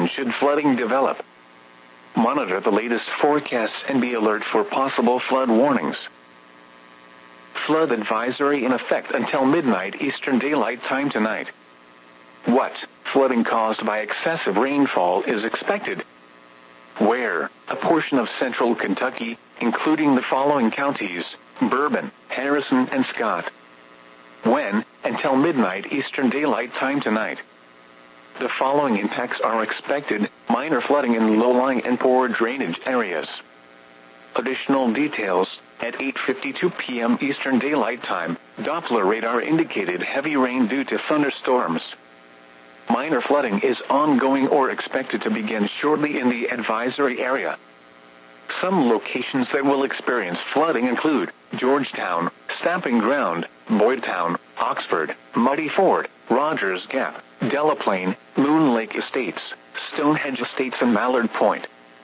should flooding develop. Monitor the latest forecasts and be alert for possible flood warnings. Flood advisory in effect until midnight Eastern Daylight Time tonight. What flooding caused by excessive rainfall is expected? Where? A portion of central Kentucky, including the following counties: Bourbon, Harrison, and Scott. When? Until midnight Eastern Daylight Time tonight. The following impacts are expected: minor flooding in low-lying and poor drainage areas. Additional details: at 8:52 p.m. Eastern Daylight Time, Doppler radar indicated heavy rain due to thunderstorms. Minor flooding is ongoing or expected to begin shortly in the advisory area. Some locations that will experience flooding include Georgetown, Stamping Ground, Boydtown, Oxford, Muddy Ford, Rogers Gap, Delaplane, Moon Lake Estates, Stonehenge Estates, and Mallard Point.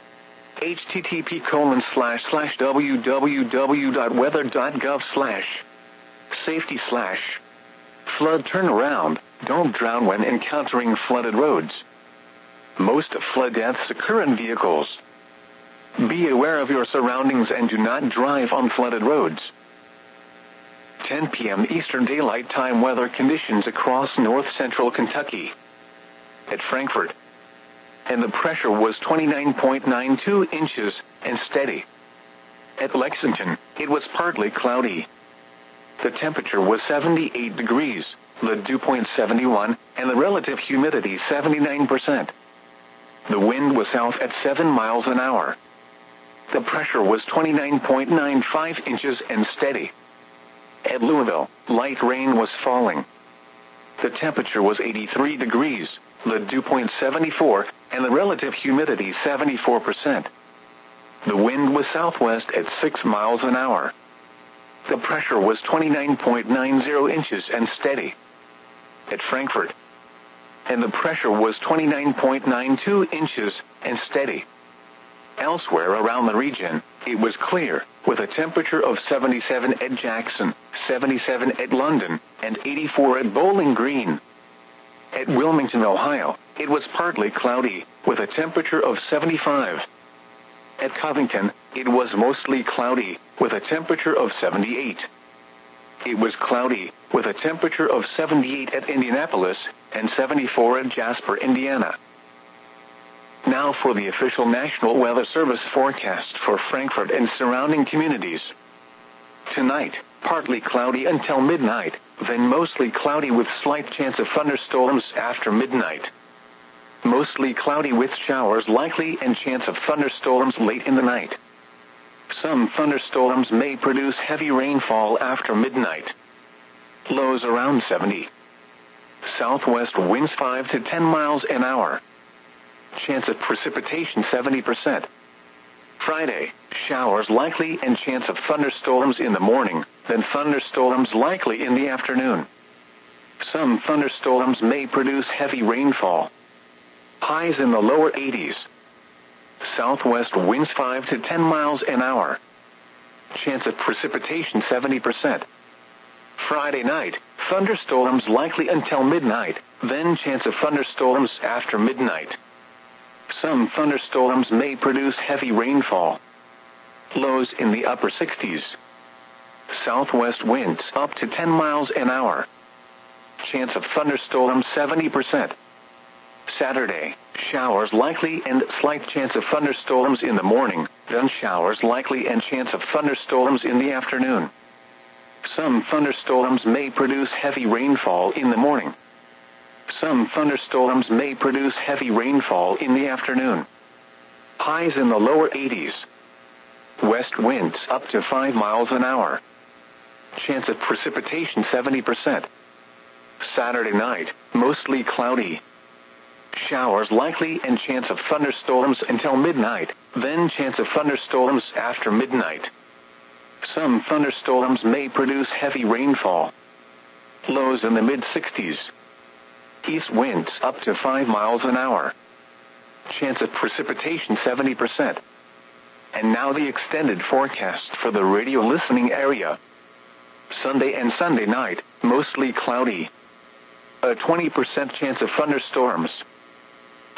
http://www.weather.gov/safety/flood turnaround. Don't drown when encountering flooded roads. Most flood deaths occur in vehicles. Be aware of your surroundings and do not drive on flooded roads. 10 p.m. Eastern Daylight Time weather conditions across north-central Kentucky. At Frankfort, and the pressure was 29.92 inches and steady. At Lexington, it was partly cloudy. The temperature was 78 degrees, the dew point 71, and the relative humidity 79%. The wind was south at 7 miles an hour. The pressure was 29.95 inches and steady. At Louisville, light rain was falling. The temperature was 83 degrees, the dew point 74, and the relative humidity 74%. The wind was southwest at 6 miles an hour. The pressure was 29.90 inches and steady. At Frankfort, and the pressure was 29.92 inches and steady. Elsewhere around the region, it was clear, with a temperature of 77 at Jackson, 77 at London, and 84 at Bowling Green. At Wilmington, Ohio, it was partly cloudy, with a temperature of 75. At Covington, it was mostly cloudy, with a temperature of 78. It was cloudy, with a temperature of 78 at Indianapolis, and 74 at Jasper, Indiana. Now for the official National Weather Service forecast for Frankfort and surrounding communities. Tonight, partly cloudy until midnight, then mostly cloudy with slight chance of thunderstorms after midnight. Mostly cloudy with showers likely and chance of thunderstorms late in the night. Some thunderstorms may produce heavy rainfall after midnight. Lows around 70. Southwest winds 5 to 10 miles an hour. Chance of precipitation 70%. Friday, showers likely and chance of thunderstorms in the morning, then thunderstorms likely in the afternoon. Some thunderstorms may produce heavy rainfall. Highs in the lower 80s. Southwest winds 5 to 10 miles an hour. Chance of precipitation 70%. Friday night, thunderstorms likely until midnight, then chance of thunderstorms after midnight. Some thunderstorms may produce heavy rainfall. Lows in the upper 60s. Southwest winds up to 10 miles an hour. Chance of thunderstorms 70%. Saturday, showers likely and slight chance of thunderstorms in the morning, then showers likely and chance of thunderstorms in the afternoon. Some thunderstorms may produce heavy rainfall in the morning. Some thunderstorms may produce heavy rainfall in the afternoon. Highs in the lower 80s. West winds up to 5 miles an hour. Chance of precipitation 70%. Saturday night, mostly cloudy. Showers likely and chance of thunderstorms until midnight, then chance of thunderstorms after midnight. Some thunderstorms may produce heavy rainfall. Lows in the mid-60s. East winds up to 5 miles an hour. Chance of precipitation 70%. And now the extended forecast for the radio listening area. Sunday and Sunday night, mostly cloudy. A 20% chance of thunderstorms.